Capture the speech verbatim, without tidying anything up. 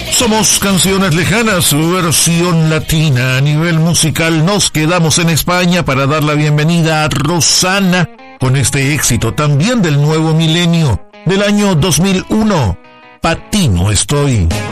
Somos Canciones Lejanas, su versión latina. A nivel musical nos quedamos en España para dar la bienvenida a Rosana con este éxito también del nuevo milenio, del año dos mil uno. Pa' ti no estoy.